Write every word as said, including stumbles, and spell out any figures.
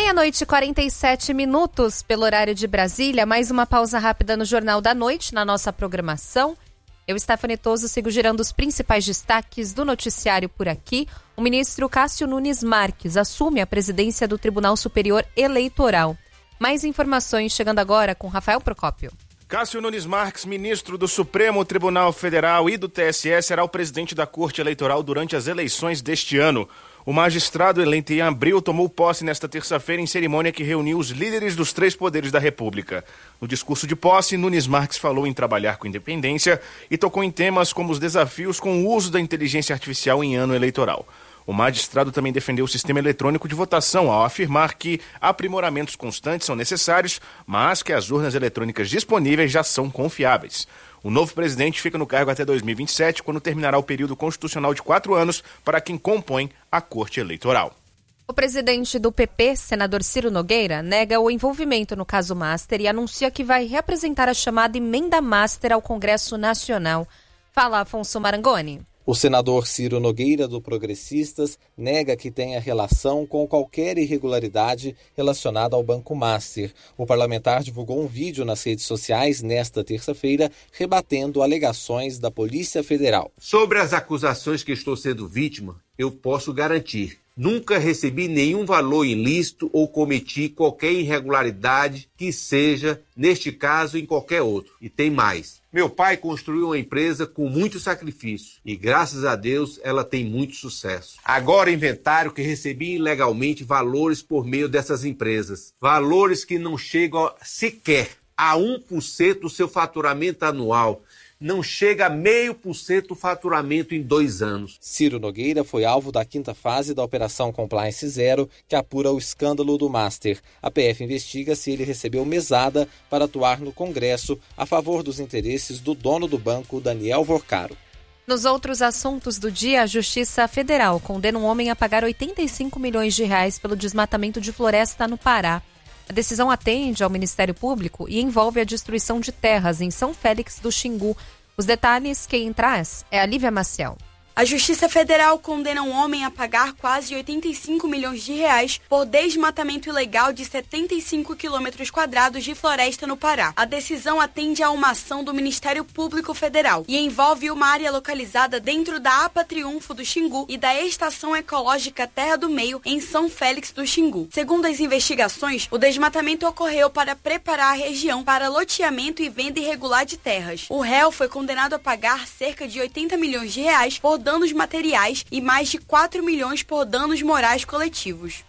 Meia-noite e quarenta e sete minutos pelo horário de Brasília. Mais uma pausa rápida no Jornal da Noite, na nossa programação. Eu, Stephanie Toso, sigo girando os principais destaques do noticiário por aqui. O ministro Cássio Nunes Marques assume a presidência do Tribunal Superior Eleitoral. Mais informações chegando agora com Rafael Procópio. Cássio Nunes Marques, ministro do Supremo Tribunal Federal e do T S E, será o presidente da Corte Eleitoral durante as eleições deste ano. O magistrado eleito em abril tomou posse nesta terça-feira em cerimônia que reuniu os líderes dos três poderes da República. No discurso de posse, Nunes Marques falou em trabalhar com independência e tocou em temas como os desafios com o uso da inteligência artificial em ano eleitoral. O magistrado também defendeu o sistema eletrônico de votação ao afirmar que aprimoramentos constantes são necessários, mas que as urnas eletrônicas disponíveis já são confiáveis. O novo presidente fica no cargo até dois mil e vinte e sete, quando terminará o período constitucional de quatro anos para quem compõe a Corte Eleitoral. O presidente do P P, senador Ciro Nogueira, nega o envolvimento no caso Master e anuncia que vai reapresentar a chamada emenda Master ao Congresso Nacional. Fala, Afonso Marangoni. O senador Ciro Nogueira, do Progressistas, nega que tenha relação com qualquer irregularidade relacionada ao Banco Master. O parlamentar divulgou um vídeo nas redes sociais nesta terça-feira, rebatendo alegações da Polícia Federal. Sobre as acusações que estou sendo vítima, eu posso garantir: nunca recebi nenhum valor ilícito ou cometi qualquer irregularidade que seja, neste caso, em qualquer outro. E tem mais. Meu pai construiu uma empresa com muito sacrifício e, graças a Deus, ela tem muito sucesso. Agora inventaram que recebi ilegalmente valores por meio dessas empresas. Valores que não chegam sequer a um por cento do seu faturamento anual. Não chega a meio por cento do faturamento em dois anos. Ciro Nogueira foi alvo da quinta fase da Operação Compliance Zero, que apura o escândalo do Master. A P F investiga se ele recebeu mesada para atuar no Congresso a favor dos interesses do dono do banco, Daniel Vorcaro. Nos outros assuntos do dia, a Justiça Federal condena um homem a pagar oitenta e cinco milhões de reais pelo desmatamento de floresta no Pará. A decisão atende ao Ministério Público e envolve a destruição de terras em São Félix do Xingu. Os detalhes, quem traz é a Lívia Maciel. A Justiça Federal condena um homem a pagar quase oitenta e cinco milhões de reais por desmatamento ilegal de setenta e cinco quilômetros quadrados de floresta no Pará. A decisão atende a uma ação do Ministério Público Federal e envolve uma área localizada dentro da APA Triunfo do Xingu e da Estação Ecológica Terra do Meio, em São Félix do Xingu. Segundo as investigações, o desmatamento ocorreu para preparar a região para loteamento e venda irregular de terras. O réu foi condenado a pagar cerca de oitenta milhões de reais por danos materiais e mais de quatro milhões por danos morais coletivos.